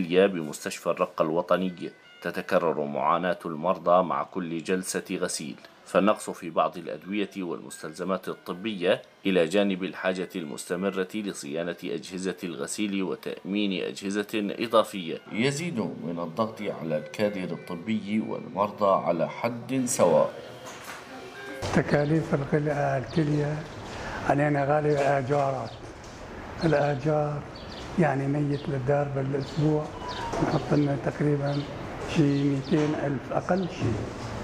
الكلية بمستشفى الرقة الوطني تتكرر معاناة المرضى مع كل جلسة غسيل، فالنقص في بعض الأدوية والمستلزمات الطبية إلى جانب الحاجة المستمرة لصيانة أجهزة الغسيل وتأمين أجهزة إضافية يزيد من الضغط على الكادر الطبي والمرضى على حد سواء. تكاليف الكلية علينا غالية. الآجار يعني ميت للدار بالأسبوع نحط لنا تقريبا شيء 200 ألف أقل شيء.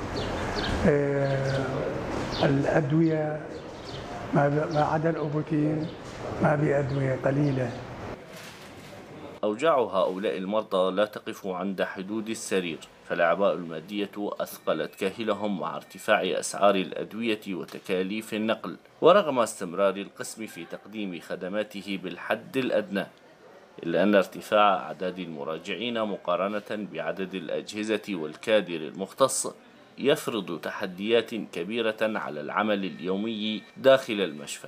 الأدوية ما عدا الأوبوتين ما بأدوية قليلة. أوجاع هؤلاء المرضى لا تقف عند حدود السرير، فالأعباء المادية أثقلت كاهلهم مع ارتفاع أسعار الأدوية وتكاليف النقل، ورغم استمرار القسم في تقديم خدماته بالحد الأدنى، إلا أن ارتفاع أعداد المراجعين مقارنة بعدد الأجهزة والكادر المختص يفرض تحديات كبيرة على العمل اليومي داخل المشفى.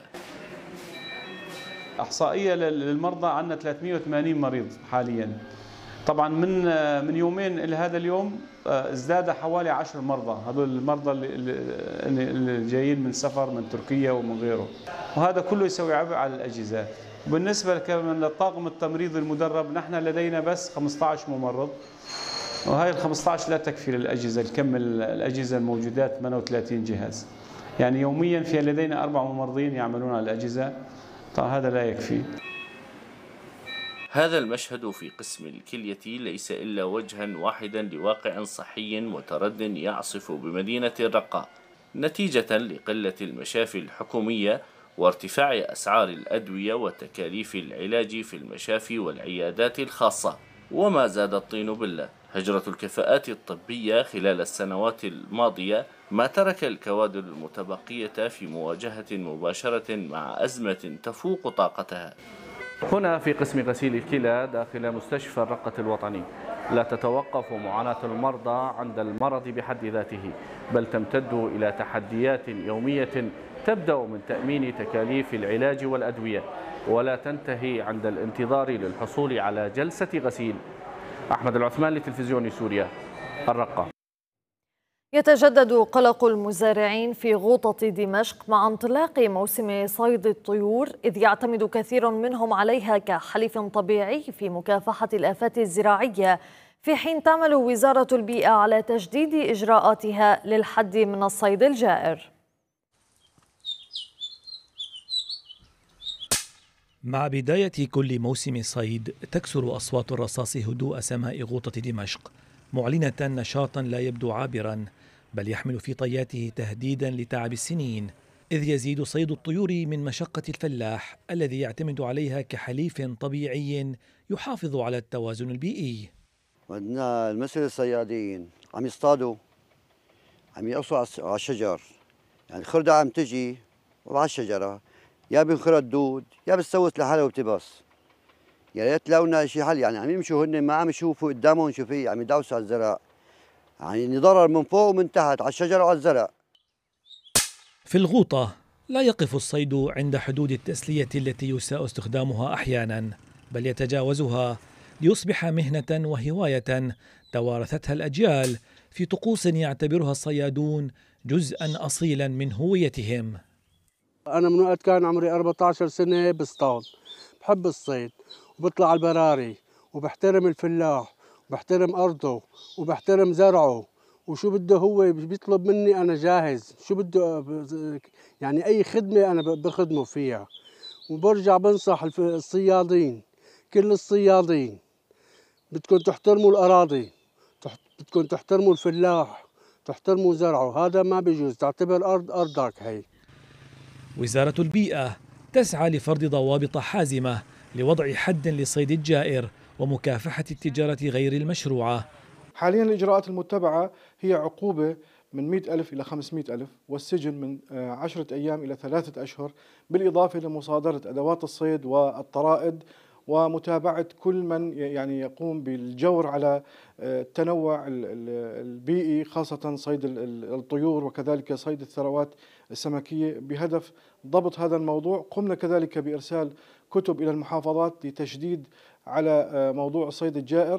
إحصائية للمرضى عندنا 380 مريض حاليا. طبعا من يومين إلى هذا اليوم ازداد حوالي 10 مرضى، هذول المرضى اللي جايين من سفر من تركيا ومن غيره، وهذا كله يسوي عبء على الأجهزة. بالنسبة كمان للطاقم التمريضي المدرب، نحن لدينا بس 15 ممرض، وهي ال 15 لا تكفي للأجهزة، الكم الأجهزة الموجودات 38 جهاز، يعني يوميا في لدينا 4 ممرضين يعملون على الأجهزة، طبعا هذا لا يكفي. هذا المشهد في قسم الكلية ليس إلا وجها واحدا لواقع صحي مترد يعصف بمدينة الرقة نتيجة لقلة المشافي الحكومية وارتفاع أسعار الأدوية وتكاليف العلاج في المشافي والعيادات الخاصة. وما زاد الطين بلة، هجرة الكفاءات الطبية خلال السنوات الماضية ما ترك الكوادر المتبقية في مواجهة مباشرة مع أزمة تفوق طاقتها. هنا في قسم غسيل الكلى داخل مستشفى الرقة الوطني لا تتوقف معاناة المرضى عند المرض بحد ذاته، بل تمتد إلى تحديات يومية تبدأ من تأمين تكاليف العلاج والأدوية، ولا تنتهي عند الانتظار للحصول على جلسة غسيل. أحمد العثمان لتلفزيون سوريا، الرقة. يتجدد قلق المزارعين في غوطة دمشق مع انطلاق موسم صيد الطيور، إذ يعتمد كثير منهم عليها كحليف طبيعي في مكافحة الآفات الزراعية، في حين تعمل وزارة البيئة على تجديد إجراءاتها للحد من الصيد الجائر. مع بداية كل موسم صيد تكسر أصوات الرصاص هدوء سماء غوطة دمشق، معلنة نشاطا لا يبدو عابرا، بل يحمل في طياته تهديدا لتعب السنين، إذ يزيد صيد الطيور من مشقة الفلاح الذي يعتمد عليها كحليف طبيعي يحافظ على التوازن البيئي. عندنا المثل الصيادين عم يصطادوا، عم يقصوا على الشجر، يعني خردة عم تجي وعلى الشجرة يا بينخرط دود يا بتسوس لحالها وبتبص. يا ريت لونا شي حل، يعني عم يمشوا هن ما عم يشوفوا قدامهم شو في، عم يدوسوا على الزرع، يعني ضرر من فوق ومن تحت على الشجرة وعلى الزرع. في الغوطة لا يقف الصيد عند حدود التسلية التي يساء استخدامها أحيانا، بل يتجاوزها ليصبح مهنة وهواية توارثتها الأجيال في طقوس يعتبرها الصيادون جزءا أصيلا من هويتهم. أنا من وقت كان عمري 14 سنة بصطاد، بحب الصيد وبطلع على البراري وبحترم الفلاح وبحترم أرضه وبحترم زرعه، وشو بده هو بيطلب مني أنا جاهز، شو بده يعني أي خدمة أنا بخدمه فيها. وبرجع بنصح الصيادين، كل الصيادين بدكم تحترموا الأراضي، بدكم تحترموا الفلاح، تحترموا زرعه، هذا ما بيجوز، تعتبر الأرض أرضك هي. وزارة البيئة تسعى لفرض ضوابط حازمة لوضع حد للصيد الجائر ومكافحة التجارة غير المشروعة. حاليا الإجراءات المتبعة هي عقوبة من 100,000 إلى 500,000، والسجن من 10 أيام إلى 3 أشهر، بالإضافة لمصادرة أدوات الصيد والطرائد ومتابعة كل من يعني يقوم بالجور على التنوع البيئي، خاصة صيد الطيور وكذلك صيد الثروات السمكية، بهدف ضبط هذا الموضوع. قمنا كذلك بإرسال كتب إلى المحافظات لتشديد على موضوع الصيد الجائر.